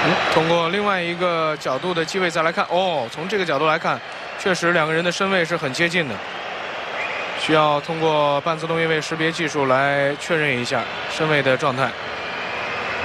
通过另外一个角度的机位再来看，哦，从这个角度来看，确实两个人的身位是很接近的，需要通过半自动越位识别技术来确认一下身位的状态。